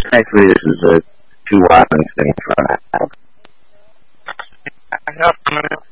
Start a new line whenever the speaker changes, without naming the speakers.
Actually, this is a two wild thing for
I have